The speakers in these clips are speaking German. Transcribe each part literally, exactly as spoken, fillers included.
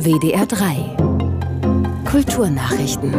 W D R drei Kulturnachrichten.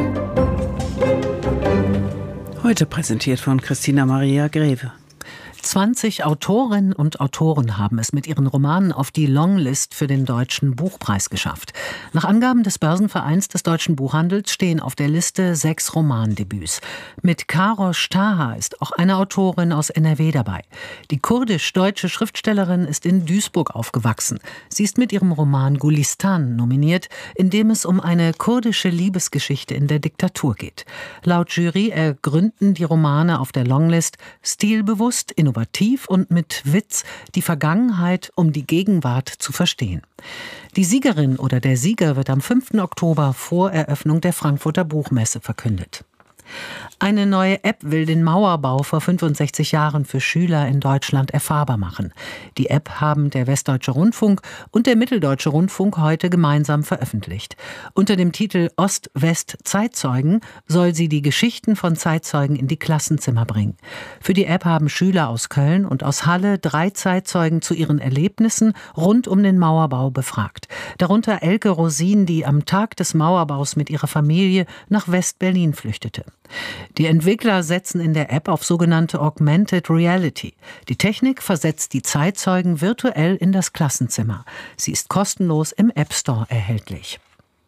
Heute präsentiert von Christina Maria Greve. zwanzig Autorinnen und Autoren haben es mit ihren Romanen auf die Longlist für den Deutschen Buchpreis geschafft. Nach Angaben des Börsenvereins des deutschen Buchhandels stehen auf der Liste sechs Romandebüts. Mit Karosh Taha ist auch eine Autorin aus N R W dabei. Die kurdisch-deutsche Schriftstellerin ist in Duisburg aufgewachsen. Sie ist mit ihrem Roman Gulistan nominiert, in dem es um eine kurdische Liebesgeschichte in der Diktatur geht. Laut Jury ergründen die Romane auf der Longlist stilbewusst, innovativ und mit Witz die Vergangenheit, um die Gegenwart zu verstehen. Die Siegerin oder der Sieger wird am fünften Oktober vor Eröffnung der Frankfurter Buchmesse verkündet. Eine neue App will den Mauerbau vor fünfundsechzig Jahren für Schüler in Deutschland erfahrbar machen. Die App haben der Westdeutsche Rundfunk und der Mitteldeutsche Rundfunk heute gemeinsam veröffentlicht. Unter dem Titel Ost-West-Zeitzeugen soll sie die Geschichten von Zeitzeugen in die Klassenzimmer bringen. Für die App haben Schüler aus Köln und aus Halle drei Zeitzeugen zu ihren Erlebnissen rund um den Mauerbau befragt. Darunter Elke Rosin, die am Tag des Mauerbaus mit ihrer Familie nach West-Berlin flüchtete. Die Entwickler setzen in der App auf sogenannte Augmented Reality. Die Technik versetzt die Zeitzeugen virtuell in das Klassenzimmer. Sie ist kostenlos im App Store erhältlich.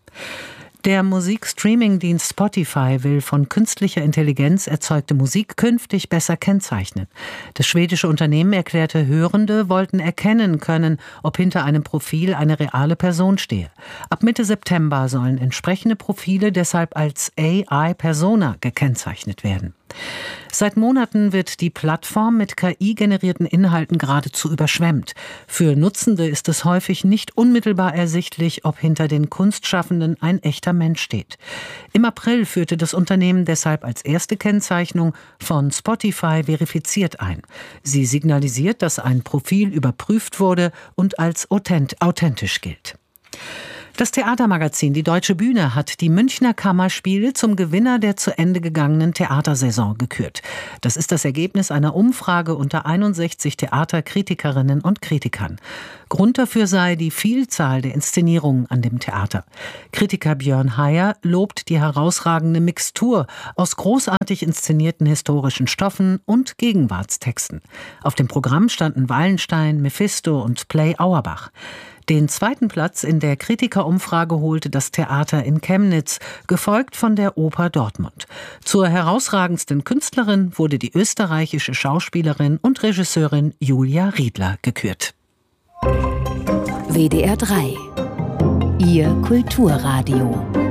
Der Musikstreaming-Dienst Spotify will von künstlicher Intelligenz erzeugte Musik künftig besser kennzeichnen. Das schwedische Unternehmen erklärte, Hörende wollten erkennen können, ob hinter einem Profil eine reale Person stehe. Ab Mitte September sollen entsprechende Profile deshalb als A I-Persona gekennzeichnet werden. Seit Monaten wird die Plattform mit K I-generierten Inhalten geradezu überschwemmt. Für Nutzende ist es häufig nicht unmittelbar ersichtlich, ob hinter den Kunstschaffenden ein echter Mensch steht. Im April führte das Unternehmen deshalb als erste Kennzeichnung von Spotify verifiziert ein. Sie signalisiert, dass ein Profil überprüft wurde und als authentisch gilt. Das Theatermagazin Die Deutsche Bühne hat die Münchner Kammerspiele zum Gewinner der zu Ende gegangenen Theatersaison gekürt. Das ist das Ergebnis einer Umfrage unter einundsechzig Theaterkritikerinnen und Kritikern. Grund dafür sei die Vielzahl der Inszenierungen an dem Theater. Kritiker Björn Heyer lobt die herausragende Mixtur aus großartig inszenierten historischen Stoffen und Gegenwartstexten. Auf dem Programm standen Wallenstein, Mephisto und Play Auerbach. Den zweiten Platz in der Kritikerumfrage holte das Theater in Chemnitz, gefolgt von der Oper Dortmund. Zur herausragendsten Künstlerin wurde die österreichische Schauspielerin und Regisseurin Julia Riedler gekürt. W D R drei Ihr Kulturradio.